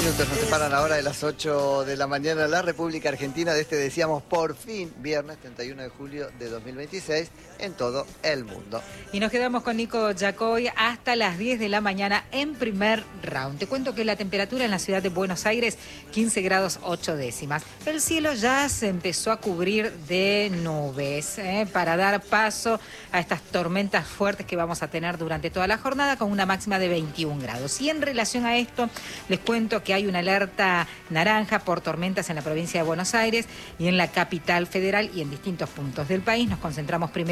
minutos nos separan ahora de las 8 de la mañana en la República Argentina de este, decíamos, por fin, viernes 31 de julio de 2026 en todo el mundo. Y nos quedamos con Nico Yacoy hasta las 10 de la mañana en primer round. Te cuento que la temperatura en la ciudad de Buenos Aires, 15 grados 8 décimas. El cielo ya se empezó a cubrir de nubes para dar paso a estas tormentas fuertes que vamos a tener durante toda la jornada con una máxima de 21 grados. Y en relación a esto, les cuento que hay una alerta naranja por tormentas en la provincia de Buenos Aires y en la capital federal y en distintos puntos del país. Nos concentramos primero